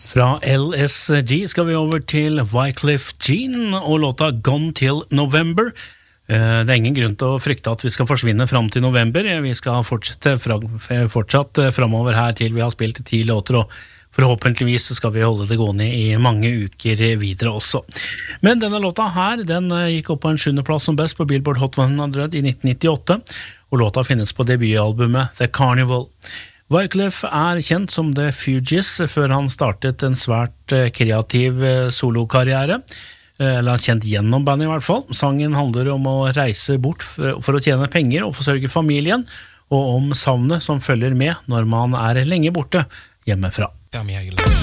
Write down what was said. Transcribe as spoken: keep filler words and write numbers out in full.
Fra L S G skal vi over til Wyclef Jean og låta Gone Till November. Det er ingen grunn til å frykte at vi skal forsvinne fram til november. Vi skal fortsette fra, fortsatt fremover her til vi har spilt ti låter, og forhåpentligvis skal vi holde det gående i mange uker videre også. Men denne låta her, den gikk opp på en sjuende plass som best på Billboard Hot hundre i nitten nittiåtte, og låta finnes på debutalbumet The Carnival. Wyclef er kjent som The Fugees før han startet en svært kreativ solokarriere, eller kjent gjennom bandet i hvert fall. Sangen handler om å reise bort for å tjene penger og forsørge familien, og om savnet som følger med når man er lenge borte hjemmefra. Ja,